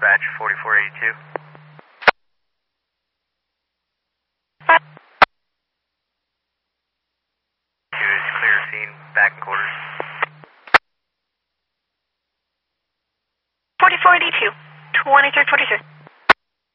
dispatch 4482. Two is clear scene, back in quarters. 4482, 2346.